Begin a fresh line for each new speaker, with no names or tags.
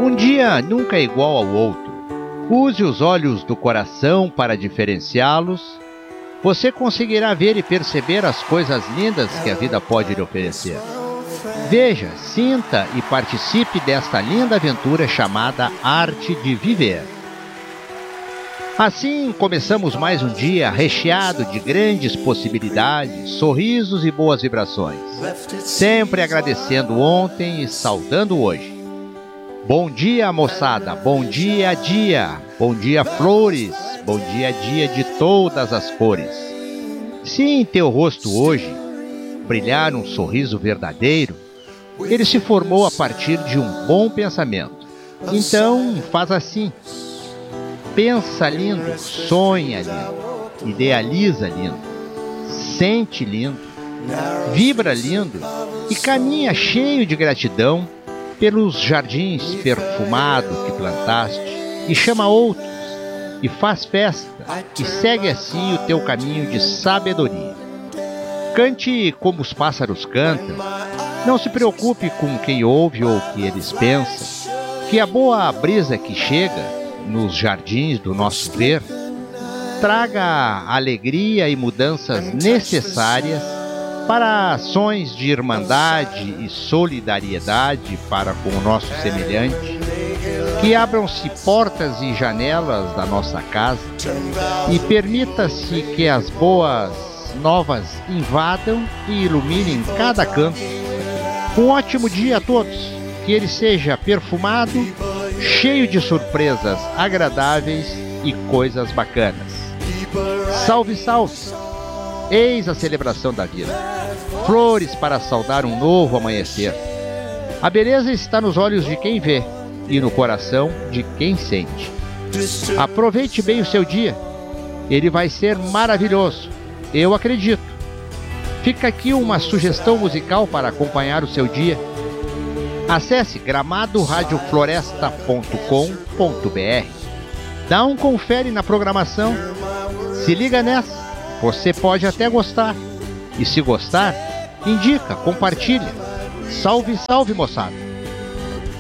Um dia nunca é igual ao outro. Use os olhos do coração para diferenciá-los. Você conseguirá ver e perceber as coisas lindas que a vida pode lhe oferecer. Veja, sinta e participe desta linda aventura chamada Arte de Viver. Assim, começamos mais um dia recheado de grandes possibilidades, sorrisos e boas vibrações. Sempre agradecendo ontem e saudando hoje. Bom dia, moçada. Bom dia, dia. Bom dia, flores. Bom dia, dia de todas as cores. Se em teu rosto hoje brilhar um sorriso verdadeiro, ele se formou a partir de um bom pensamento. Então, faz assim. Pensa lindo, sonha lindo, idealiza lindo, sente lindo, vibra lindo e caminha cheio de gratidão pelos jardins perfumados que plantaste e chama outros e faz festa e segue assim o teu caminho de sabedoria. Cante como os pássaros cantam, não se preocupe com quem ouve ou o que eles pensam, que a boa brisa que chega nos jardins do nosso ver traga alegria e mudanças necessárias para ações de irmandade e solidariedade para com o nosso semelhante, que abram-se portas e janelas da nossa casa e permita-se que as boas novas invadam e iluminem cada canto. Um ótimo dia a todos, que ele seja perfumado, cheio de surpresas agradáveis e coisas bacanas. Salve, salve! Eis a celebração da vida. Flores para saudar um novo amanhecer. A beleza está nos olhos de quem vê e no coração de quem sente. Aproveite bem o seu dia. Ele vai ser maravilhoso. Eu acredito. Fica aqui uma sugestão musical para acompanhar o seu dia. Acesse gramadoradiofloresta.com.br. Dá um confere na programação. Se liga nessa. Você pode até gostar. E se gostar, indica, compartilha. Salve, salve, moçada!